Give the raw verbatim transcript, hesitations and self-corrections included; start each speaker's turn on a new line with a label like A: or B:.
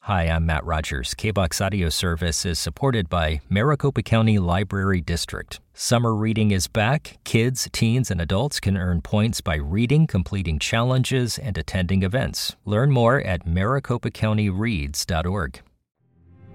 A: Hi, I'm Matt Rogers. K B O X Audio Service is supported by Maricopa County Library District. Summer reading is back. Kids, teens, and adults can earn points by reading, completing challenges, and attending events. Learn more at maricopa county reads dot org.